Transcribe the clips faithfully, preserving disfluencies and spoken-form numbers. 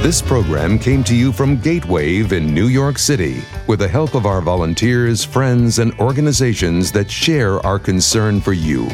This program came to you from Gatewave in New York City with the help of our volunteers, friends, and organizations that share our concern for you.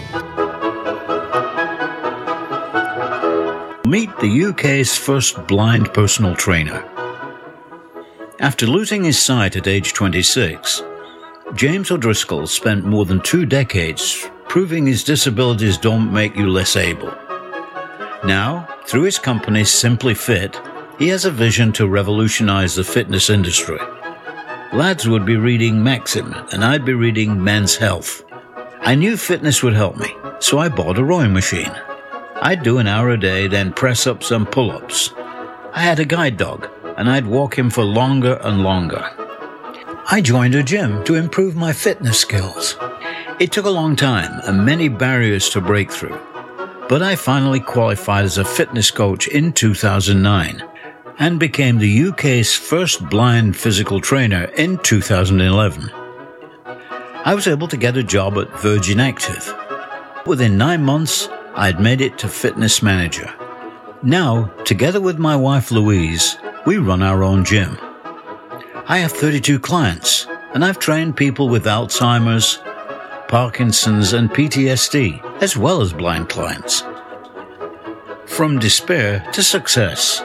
Meet the U K's first blind personal trainer. After losing his sight at age twenty-six, James O'Driscoll spent more than two decades proving his disabilities don't make you less able. Now, through his company Simply Fit, he has a vision to revolutionize the fitness industry. Lads would be reading Maxim, and I'd be reading Men's Health. I knew fitness would help me, so I bought a rowing machine. I'd do an hour a day, then press up some pull-ups. I had a guide dog, and I'd walk him for longer and longer. I joined a gym to improve my fitness skills. It took a long time and many barriers to break through, but I finally qualified as a fitness coach in two thousand nine. And became the U K's first blind physical trainer in two thousand eleven. I was able to get a job at Virgin Active. Within nine months, I'd made it to fitness manager. Now, together with my wife Louise, we run our own gym. I have thirty-two clients, and I've trained people with Alzheimer's, Parkinson's, and P T S D, as well as blind clients. From despair to success.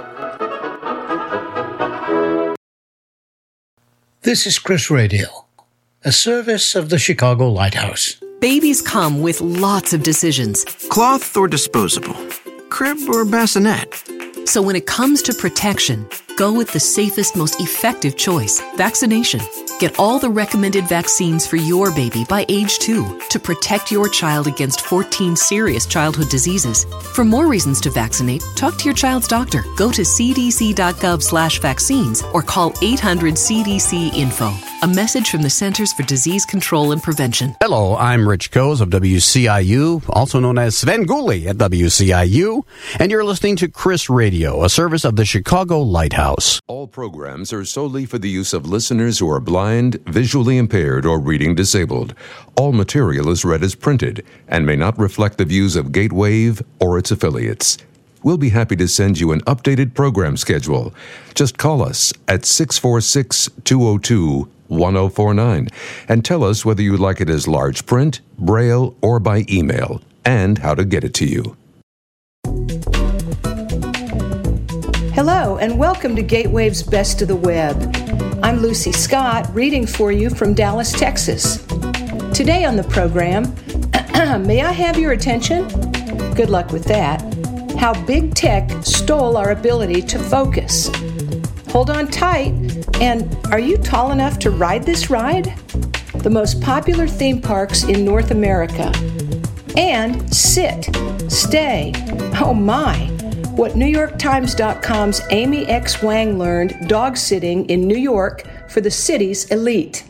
This is Chris Radio, a service of the Chicago Lighthouse. Babies come with lots of decisions. Cloth or disposable? Crib or bassinet? So when it comes to protection, go with the safest, most effective choice, vaccination. Get all the recommended vaccines for your baby by age two to protect your child against fourteen serious childhood diseases. For more reasons to vaccinate, talk to your child's doctor. Go to c d c dot gov slash vaccines or call eight hundred C D C info. A message from the Centers for Disease Control and Prevention. Hello, I'm Rich Coes of W C I U, also known as Sven Gulli at W C I U, and you're listening to Chris Radio, a service of the Chicago Lighthouse. All programs are solely for the use of listeners who are blind, visually impaired, or reading disabled. All material is read as printed and may not reflect the views of Gatewave or its affiliates. We'll be happy to send you an updated program schedule. Just call us at six four six, two oh two, one oh four nine and tell us whether you'd like it as large print, braille, or by email, and how to get it to you. Hello, and welcome to Gatewave's Best of the Web. I'm Lucy Scott, reading for you from Dallas, Texas. Today on the program, may I have your attention? Good luck with that. How big tech stole our ability to focus. Hold on tight, and are you tall enough to ride this ride? The most popular theme parks in North America. And sit, stay, oh my, what New York Times dot com's Amy X. Wang learned dog-sitting in New York for the city's elite.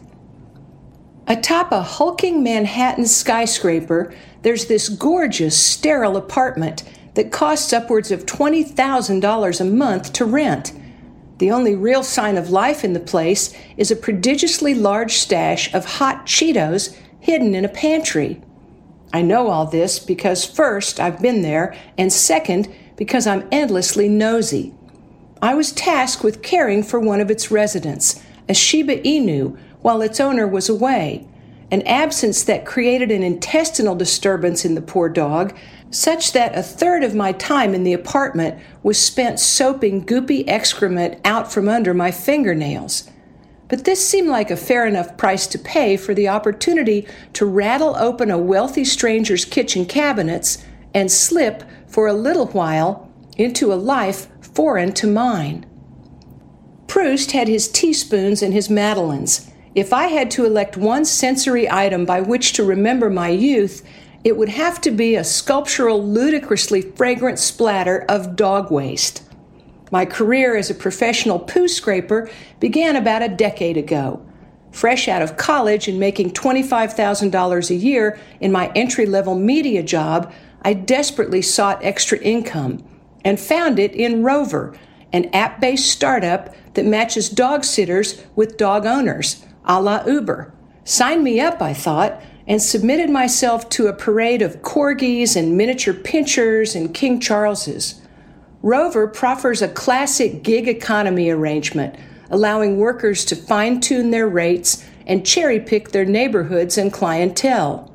Atop a hulking Manhattan skyscraper, there's this gorgeous, sterile apartment that costs upwards of twenty thousand dollars a month to rent. The only real sign of life in the place is a prodigiously large stash of hot Cheetos hidden in a pantry. I know all this because first, I've been there, and second, because I'm endlessly nosy. I was tasked with caring for one of its residents, a Shiba Inu, while its owner was away, an absence that created an intestinal disturbance in the poor dog, such that a third of my time in the apartment was spent soaping goopy excrement out from under my fingernails. But this seemed like a fair enough price to pay for the opportunity to rattle open a wealthy stranger's kitchen cabinets and slip, for a little while, into a life foreign to mine. Proust had his teaspoons and his madeleines. If I had to elect one sensory item by which to remember my youth, it would have to be a sculptural, ludicrously fragrant splatter of dog waste. My career as a professional poo scraper began about a decade ago. Fresh out of college and making twenty-five thousand dollars a year in my entry-level media job, I desperately sought extra income and found it in Rover, an app-based startup that matches dog sitters with dog owners, a la Uber. Sign me up, I thought, and submitted myself to a parade of corgis and miniature pinchers and King Charleses. Rover proffers a classic gig economy arrangement, allowing workers to fine-tune their rates and cherry-pick their neighborhoods and clientele.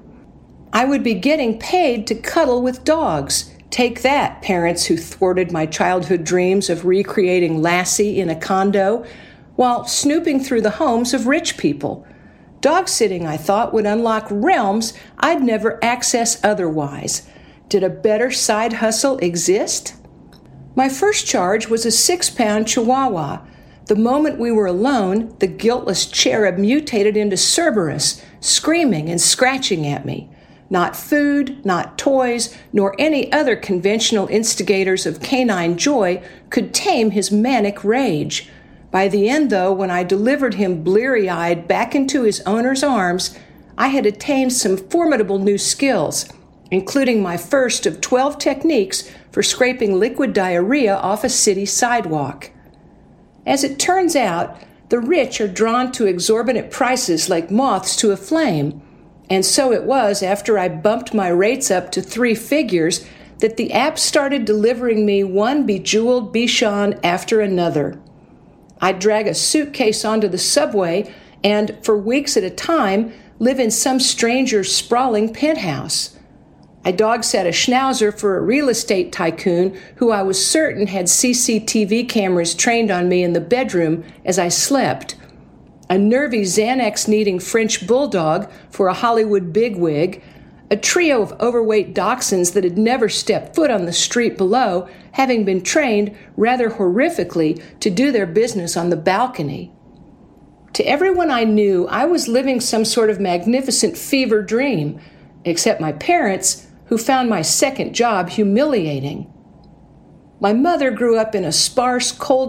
I would be getting paid to cuddle with dogs. Take that, parents who thwarted my childhood dreams of recreating Lassie in a condo while snooping through the homes of rich people. Dog-sitting, I thought, would unlock realms I'd never access otherwise. Did a better side hustle exist? My first charge was a six-pound Chihuahua. The moment we were alone, the guiltless cherub mutated into Cerberus, screaming and scratching at me. Not food, not toys, nor any other conventional instigators of canine joy could tame his manic rage. By the end, though, when I delivered him bleary-eyed back into his owner's arms, I had attained some formidable new skills, including my first of twelve techniques for scraping liquid diarrhea off a city sidewalk. As it turns out, the rich are drawn to exorbitant prices like moths to a flame, and so it was after I bumped my rates up to three figures that the app started delivering me one bejeweled Bichon after another. I'd drag a suitcase onto the subway and, for weeks at a time, live in some stranger's sprawling penthouse. I dog-sat a schnauzer for a real estate tycoon who I was certain had C C T V cameras trained on me in the bedroom as I slept. A nervy Xanax-needing French bulldog for a Hollywood bigwig, a trio of overweight dachshunds that had never stepped foot on the street below, having been trained, rather horrifically, to do their business on the balcony. To everyone I knew, I was living some sort of magnificent fever dream, except my parents, who found my second job humiliating. My mother grew up in a sparse, cold